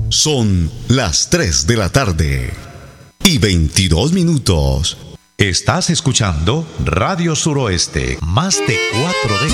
Son las 3 de la tarde y 22 minutos. Estás escuchando Radio Suroeste, más de 4 décadas.